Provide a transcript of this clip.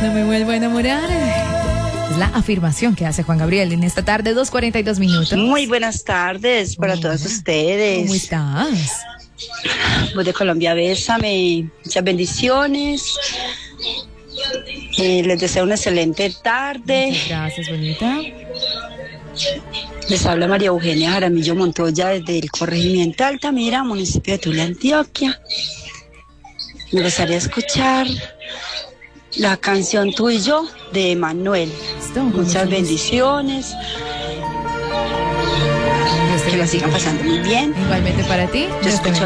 No me vuelvo a enamorar. Es la afirmación que hace Juan Gabriel en esta tarde, 2:42 minutos. Muy buenas tardes para todos ustedes. ¿Cómo estás? Voz de Colombia, bésame. Muchas bendiciones. Les deseo una excelente tarde. Muchas gracias, bonita. Les habla María Eugenia Jaramillo Montoya desde el corregimiento Altamira, municipio de Tula, Antioquia. Me gustaría escuchar la canción Tú y yo de Manuel. Muchas bendiciones. Que la sigan pasando muy bien. Igualmente para ti. Yo escucho